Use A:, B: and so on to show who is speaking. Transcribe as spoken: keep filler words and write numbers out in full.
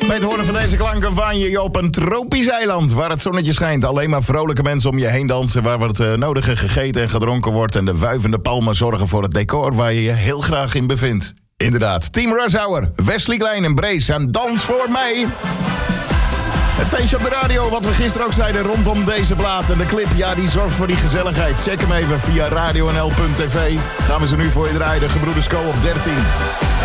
A: Bij het horen van deze klanken waan je je op een tropisch eiland waar het zonnetje schijnt. Alleen maar vrolijke mensen om je heen dansen, waar wat uh, nodige gegeten en gedronken wordt. En de wuivende palmen zorgen voor het decor waar je je heel graag in bevindt. Inderdaad, Team Rush Hour, Wesley Klein en Brace en Dans voor mij. Het feestje op de radio, wat we gisteren ook zeiden rondom deze plaat. En de clip, ja, die zorgt voor die gezelligheid. Check hem even via radio n l punt t v. Gaan we ze nu voor je draaien, de Gebroeders Co op dertien.